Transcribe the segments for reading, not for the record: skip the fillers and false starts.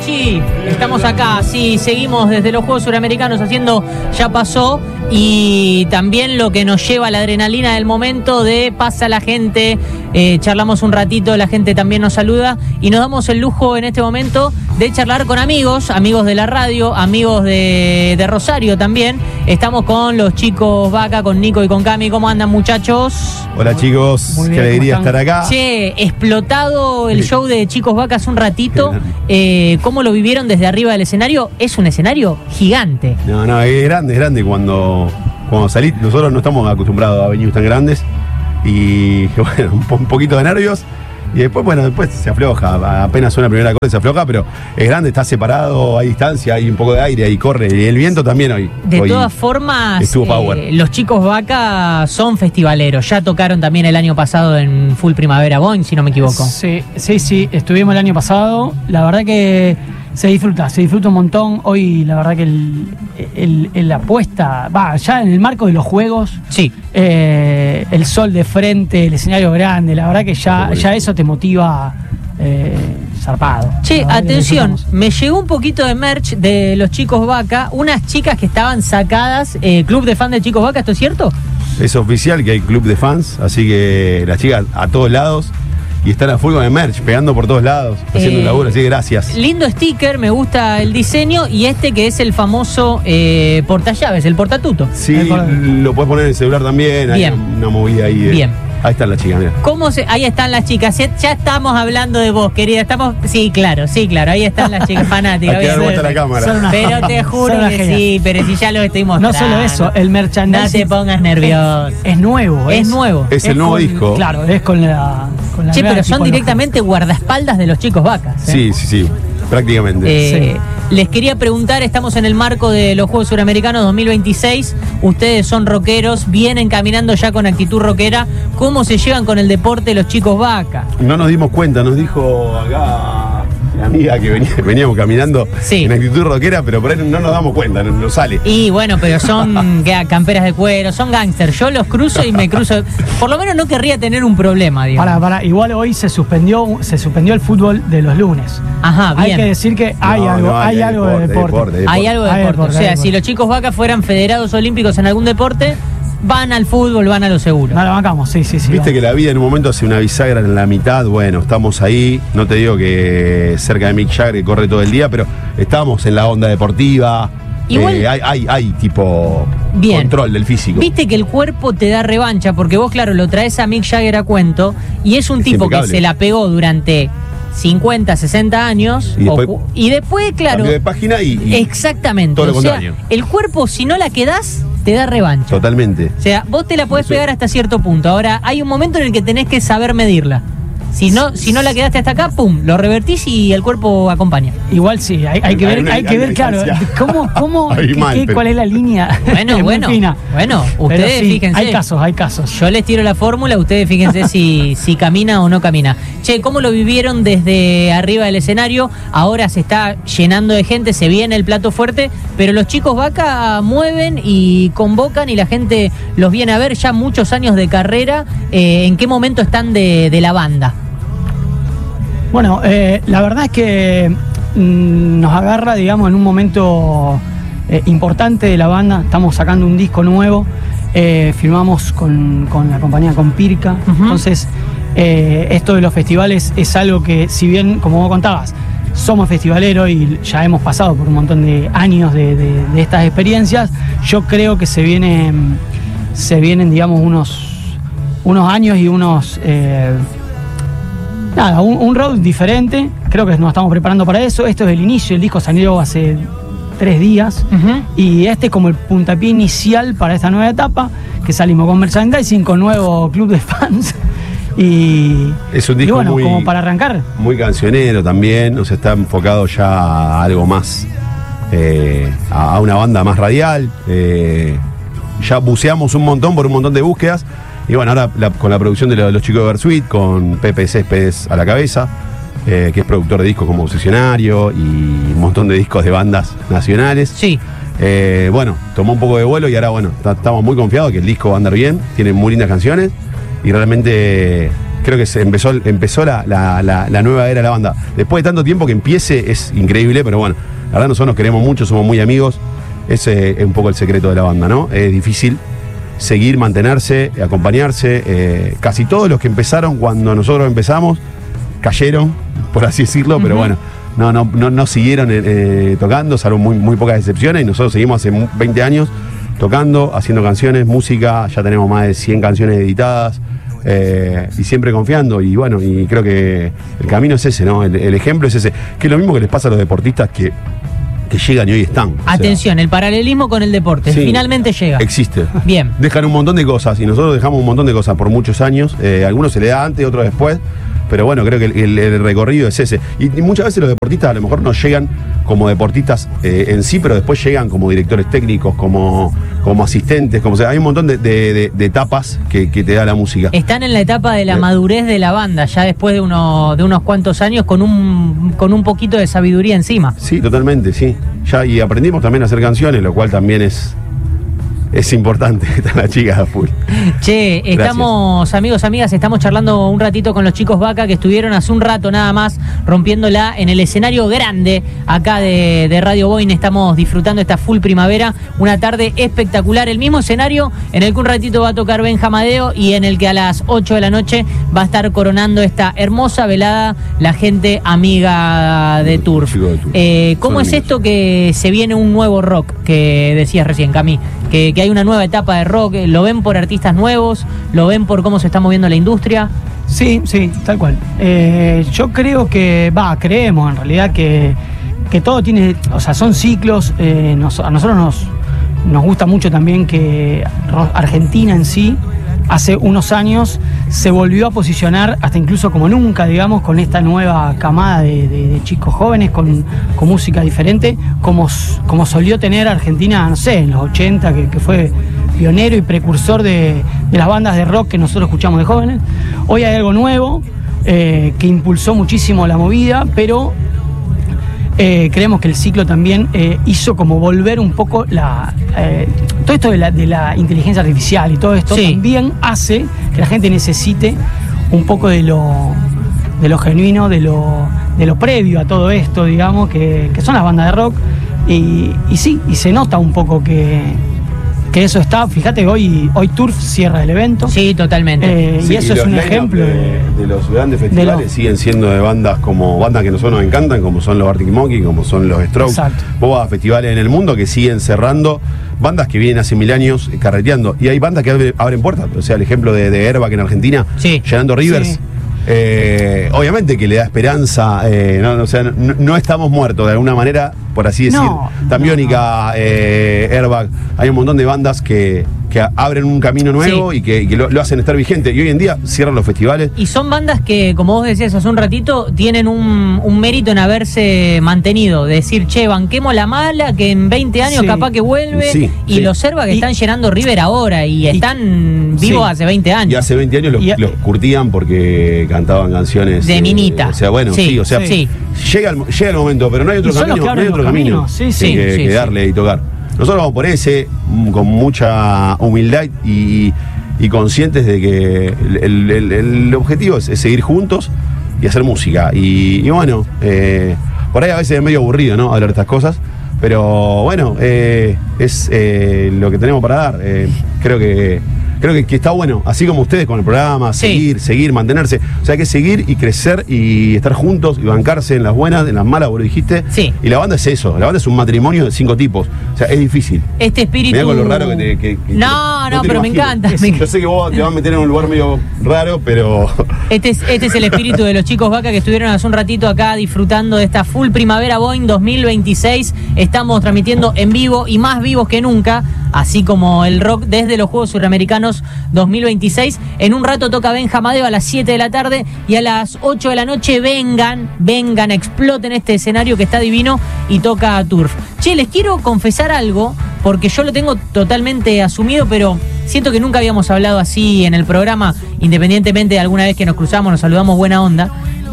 Nachi, estamos acá, sí, seguimos desde los Juegos Suramericanos haciendo Ya Pasó, y también lo que nos lleva a la adrenalina del momento de pasa la gente, charlamos un ratito, la gente también nos saluda y nos damos el lujo en este momento de charlar con amigos de la radio, amigos de Rosario también. Estamos con los chicos Vaca, con Nico y con Cami. ¿Cómo andan, muchachos? Hola, chicos, Muy bien, qué alegría ¿cómo están? estar acá. Che, explotado el show de Chicos Vaca hace un ratito. ¿Cómo lo vivieron desde arriba del escenario? Es un escenario gigante. No, es grande cuando salí. Nosotros no estamos acostumbrados a venues tan grandes y bueno, un poquito de nervios. Y después se afloja, apenas una primera cosa se afloja, pero es grande, está separado, hay distancia, hay un poco de aire, ahí corre, y el viento también hoy. De todas formas, estuvo power. los Chicos Vaca son festivaleros, ya tocaron también el año pasado en Full Primavera Boing, si no me equivoco. Sí, estuvimos el año pasado, la verdad que se disfruta un montón. Hoy la verdad que la apuesta, ya en el marco de los juegos, Sí. El sol de frente, el escenario grande, la verdad que ya eso te motiva zarpado. Che, La verdad que atención, disfrutamos. me llegó un poquito de merch de los Chicos Vaca, unas chicas que estaban sacadas, club de fan de Chicos Vaca, ¿esto es cierto? Es oficial que hay club de fans, así que las chicas a todos lados y están a full con el merch, pegando por todos lados, haciendo un laburo, así que gracias. Lindo sticker, me gusta el diseño, y este que es el famoso portallaves, el portatuto. Sí, lo puedes poner en el celular también, Bien. hay una movida ahí. Bien. Ahí están las chicas, mira. Ahí están las chicas, ya estamos hablando de vos, querida, sí, claro, ahí están las chicas fanáticas. Hay que dar vuelta a la cámara. Son una- Pero te juro son una que genia. sí, pero si ya lo estoy No mostrando. solo eso, el merchandising. No te pongas nervioso. Es nuevo. Es nuevo. Es el nuevo disco. Claro, es con la Che, nueva pero son tipología. directamente guardaespaldas de los Chicos Vacas. Sí, prácticamente. Les quería preguntar, estamos en el marco de los Juegos Suramericanos 2026, ustedes son rockeros, vienen caminando ya con actitud rockera, ¿cómo se llevan con el deporte los Chicos Vaca? No nos dimos cuenta, nos dijo acá la amiga que veníamos caminando Sí. en actitud rockera, pero por ahí no nos damos cuenta, no sale. Y bueno, pero son camperas de cuero, son gángsters, yo los cruzo y me cruzo, por lo menos no querría tener un problema, digamos. Para, igual hoy se suspendió el fútbol de los lunes. Ajá, Hay bien. que decir que hay algo de deporte. Hay algo de Hay deporte. deporte, O sea, hay si deporte. los Chicos Vaca fueran federados olímpicos en algún deporte, van al fútbol, van a lo seguro. No la bancamos, sí. Viste que la vida en un momento hace una bisagra en la mitad, bueno, estamos ahí, no te digo que cerca de Mick Jagger que corre todo el día, pero estamos en la onda deportiva. Igual- hay tipo Bien. control del físico. Viste que el cuerpo te da revancha, porque vos, claro, lo traes a Mick Jagger a cuento, y es un Es tipo impecable. que se la pegó durante 50, 60 años, Y después, claro, Cambio de página y exactamente. todo lo O sea, contrario. el cuerpo, si no la quedás, te da revancha. Totalmente. O sea, vos te la podés Sí. pegar hasta cierto punto. Ahora, hay un momento en el que tenés que saber medirla. Si no la quedaste hasta acá, pum, lo revertís y el cuerpo acompaña. Igual sí, hay que ver, Hay una claro, distancia. cómo, Abismal, pero- cuál es la línea. Bueno, Es muy bueno, fina. bueno, Pero ustedes sí, fíjense. Hay casos. Yo les tiro la fórmula, ustedes fíjense si camina o no camina. Che, ¿cómo lo vivieron desde arriba del escenario? Ahora se está llenando de gente, se viene el plato fuerte, pero los Chicos Vaca mueven y convocan y la gente los viene a ver, ya muchos años de carrera. ¿En qué momento están de la banda? Bueno, la verdad es que nos agarra, digamos, en un momento importante de la banda. Estamos sacando un disco nuevo, firmamos con la compañía, con Pirca. Ujú. Entonces, esto de los festivales es algo que, si bien, como vos contabas, somos festivaleros y ya hemos pasado por un montón de años de estas experiencias, yo creo que se vienen, digamos, unos años y unos... un road diferente. Creo que nos estamos preparando para eso. Esto es el inicio, el disco salió hace 3 días. Y este es como el puntapié inicial para esta nueva etapa, que salimos con merchandising, con nuevo club de fans. Y Es un disco bueno, muy, como para arrancar. muy cancionero también, o sea, está enfocado ya a algo más, a una banda más radial. Ya buceamos un montón por un montón de búsquedas. Y bueno, ahora con la producción de los chicos de Versuit, con Pepe Céspedes a la cabeza, que es productor de discos como Obsesionario y un montón de discos de bandas nacionales. Sí. Bueno, tomó un poco de vuelo y ahora, bueno, estamos muy confiados que el disco va a andar bien, tiene muy lindas canciones y realmente creo que empezó la nueva era de la banda. Después de tanto tiempo que empiece es increíble, pero bueno, la verdad nosotros nos queremos mucho, somos muy amigos. Ese es un poco el secreto de la banda, ¿no? Es difícil seguir, mantenerse, acompañarse. Casi todos los que empezaron cuando nosotros empezamos cayeron, por así decirlo, pero bueno, no siguieron tocando, salvo muy pocas excepciones, y nosotros seguimos hace 20 años tocando, haciendo canciones, música, ya tenemos más de 100 canciones editadas, y siempre confiando, y bueno, y creo que el camino es ese, ¿no? El ejemplo es ese, que es lo mismo que les pasa a los deportistas que llegan y hoy están. Atención, el paralelismo con el deporte, sí, finalmente llega. Existe. Bien. Dejan un montón de cosas, y nosotros dejamos un montón de cosas por muchos años, algunos se le da antes, otros después, pero bueno, creo que el recorrido es ese. Y muchas veces los deportistas a lo mejor no llegan como deportistas en sí, pero después llegan como directores técnicos, como asistentes, o sea, hay un montón de etapas que te da la música. Están en la etapa de la madurez de la banda, ya después de unos cuantos años con un poquito de sabiduría encima. Sí, totalmente, sí. Ya, y aprendimos también a hacer canciones, lo cual también es importante, están las chicas a full. Che, estamos, amigos, amigas, estamos charlando un ratito con los chicos Vaca, que estuvieron hace un rato nada más rompiéndola en el escenario grande acá de Radio Boing. Estamos disfrutando esta full primavera, una tarde espectacular, el mismo escenario en el que un ratito va a tocar Benja Amadeo y en el que a las 8 de la noche va a estar coronando esta hermosa velada la gente amiga de Turf. ¿Cómo es esto que se viene un nuevo rock, que decías recién, Cami? Que hay una nueva etapa de rock, ¿lo ven por artistas nuevos? ¿Lo ven por cómo se está moviendo la industria? Sí, tal cual. Yo creo creemos en realidad que todo tiene, o sea, son ciclos. A nosotros nos gusta mucho también que Argentina en sí, hace unos años, se volvió a posicionar hasta incluso como nunca, digamos, con esta nueva camada de chicos jóvenes con música diferente, como solió tener Argentina, no sé, en los 80, que fue pionero y precursor de las bandas de rock que nosotros escuchamos de jóvenes. Hoy hay algo nuevo que impulsó muchísimo la movida, pero creemos que el ciclo también hizo como volver un poco todo esto de la inteligencia artificial y todo esto, sí, también hace que la gente necesite un poco de lo genuino, de lo previo a todo esto, digamos, que son las bandas de rock, y sí, y se nota un poco que eso está. Fíjate, hoy Turf cierra el evento. Sí, totalmente. Y eso es un ejemplo de los grandes festivales. Siguen siendo de bandas que nosotros nos encantan, como son los Arctic Monkeys, como son los Strokes. Exacto. Vos vas a festivales en el mundo que siguen cerrando, bandas que vienen hace 1000 años carreteando, y hay bandas que abren puertas. O sea, el ejemplo de Airbag en Argentina, sí, llenando Rivers. Sí. Obviamente que le da esperanza, o sea, no estamos muertos de alguna manera, por así decir. Tambiónica, Airbag, hay un montón de bandas que abren un camino nuevo, sí, y que lo hacen estar vigente, y hoy en día cierran los festivales. Y son bandas que, como vos decías hace un ratito, tienen un mérito en haberse mantenido, de decir, che, banquemos la mala, que en 20 años, sí, capaz que vuelve, sí, y sí, los Airbag que están llenando River ahora y están vivos, sí, hace 20 años. Y hace 20 años los curtían porque cantaban canciones de minita. O sea, bueno, sí, o sea, sí, llega el momento, pero no hay otro camino, que darle y tocar. Nosotros vamos por ese, con mucha humildad y conscientes de que el objetivo es seguir juntos y hacer música. Y bueno, por ahí a veces es medio aburrido, ¿no?, hablar de estas cosas, pero bueno, es lo que tenemos para dar. Creo que está bueno, así como ustedes con el programa, sí, seguir, mantenerse. O sea, hay que seguir y crecer y estar juntos y bancarse en las buenas, en las malas, vos lo dijiste. Sí. Y la banda es eso, la banda es un matrimonio de 5 tipos. O sea, es difícil. Este espíritu... Mirá con lo raro que no, pero me encanta. Yo sé que vos te vas a meter en un lugar medio raro, pero... Este es el espíritu de los chicos Vaca, que estuvieron hace un ratito acá disfrutando de esta full primavera Boing 2026. Estamos transmitiendo en vivo y más vivos que nunca, así como el rock desde los Juegos Suramericanos 2026. En un rato toca Benja Amadeo a las 7 de la tarde, y a las 8 de la noche vengan, exploten este escenario que está divino, y toca Turf. Che, les quiero confesar algo, porque yo lo tengo totalmente asumido, pero siento que nunca habíamos hablado así en el programa, independientemente de alguna vez que nos cruzamos, nos saludamos buena onda.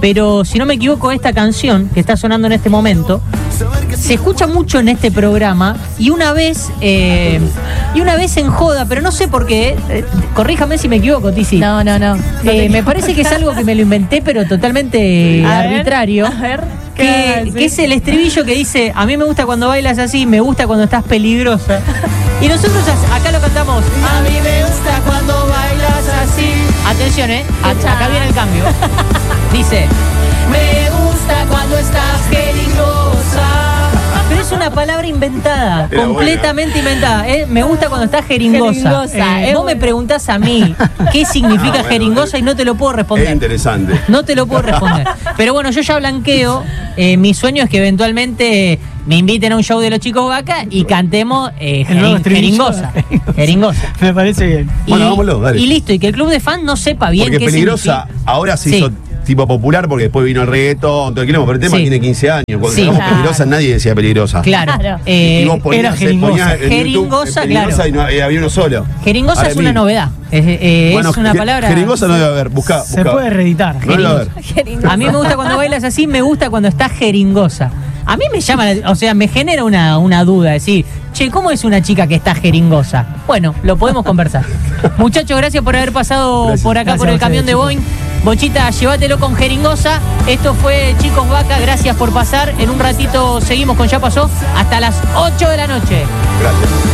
pero si no me equivoco, esta canción que está sonando en este momento se escucha mucho en este programa y una vez en joda, pero no sé por qué, corríjame si me equivoco, Tizi. No. Me parece que es algo que me lo inventé, pero totalmente arbitrario. A ver. Que es el estribillo que dice: a mí me gusta cuando bailas así, me gusta cuando estás peligrosa. Y nosotros acá lo cantamos: a mí me gusta cuando bailas así. Atención, acá viene el cambio. Dice: me gusta cuando estás jeringosa. Pero es una palabra inventada, Pero completamente inventada. Me gusta cuando estás jeringosa. Vos me preguntás a mí qué significa jeringosa y no te lo puedo responder. Es interesante. No te lo puedo responder. Pero bueno, yo ya blanqueo. Mi sueño es que eventualmente me inviten a un show de los Chicos Vaca y cantemos jeringosa. Jeringosa. Me parece bien. Bueno, vámonos, dale. Y listo, y que el club de fans no sepa bien Porque qué Peligrosa significa. ahora se Sí. hizo tipo popular porque después vino el reggaetón, todo el quilombo, pero el tema Sí. tiene 15 años. Cuando Sí. sacamos Claro. Peligrosa nadie decía Peligrosa. Claro. Claro. Y vos era jeringosa. en YouTube, Jeringosa, Peligrosa, claro. y no, había uno solo. Jeringosa Ahora es una mil. novedad. Bueno, Es una palabra. Jeringosa no debe haber, busca. Se puede reeditar. No debe haber. A mí me gusta cuando bailas así, me gusta cuando estás jeringosa. A mí me llama, o sea, me genera una duda, decir, che, ¿cómo es una chica que está jeringosa? Bueno, lo podemos conversar. Muchachos, gracias por haber pasado Gracias. por acá Gracias por a el ustedes, camión de chicos. Boeing. Bochita, llévatelo con jeringosa. Esto fue Chicos Vaca, gracias por pasar. En un ratito seguimos con Ya Pasó hasta las 8 de la noche. Gracias.